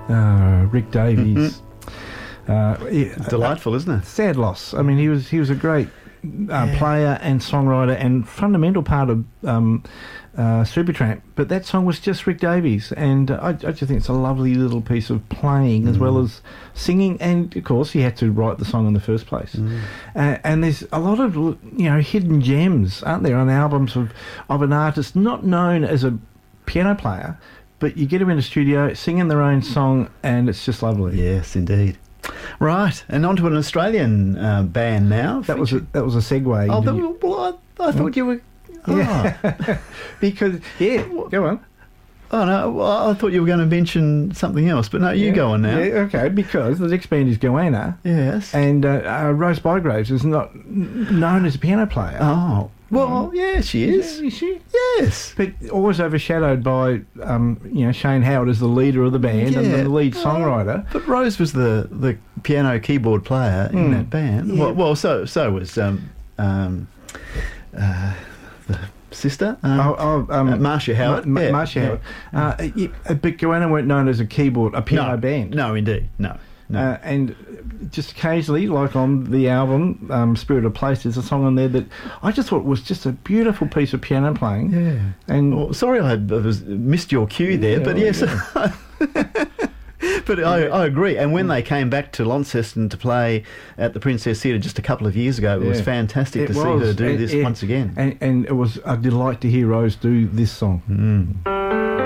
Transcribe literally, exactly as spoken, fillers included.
Uh, Rick Davies. Mm-hmm. uh, yeah, Delightful, uh, isn't it? Sad loss. I mean, he was he was a great uh, yeah. player and songwriter and fundamental part of um, uh, Supertramp. But that song was just Rick Davies, and uh, I, I just think it's a lovely little piece of playing mm. as well as singing. And of course, he had to write the song in the first place. Mm. Uh, and there's a lot of you know hidden gems, aren't there, on albums of of an artist not known as a piano player, but you get them in a studio singing their own song, and it's just lovely. Yes, indeed. Right, and on to an Australian uh, band now. That was a, that was a segue. Oh, that, well, I, I thought you were. Oh. Yeah, because yeah, go on. Oh no, well, I thought you were going to mention something else, but no, you yeah. go on now. Yeah, okay, because the next band is Goanna. Yes, and uh, uh, Rose Bygraves is not known as a piano player. Oh. Well, yeah, she is. Yeah, is she? Yes. But always overshadowed by, um, you know, Shane Howard as the leader of the band yeah. and the lead songwriter. Oh, but Rose was the, the piano keyboard player in mm. that band. Yeah. Well, well, so so was um, um, uh, the sister, um, oh, oh, um, uh, Marcia Howard. Ma- yeah. Marcia Howard. Yeah. Uh, yeah, but Goanna weren't known as a keyboard, a piano no. band. No, indeed, no. No. Uh, and just occasionally, like on the album um, Spirit of Place, there's a song on there that I just thought was just a beautiful piece of piano playing. Yeah. And well, sorry I was, missed your cue there, yeah, but yes. Yeah. But I, I agree. And when they came back to Launceston to play at the Princess Theatre just a couple of years ago, it yeah. was fantastic it to was. see her do and, this it, once again. And, and it was a delight to hear Rose do this song. Mm.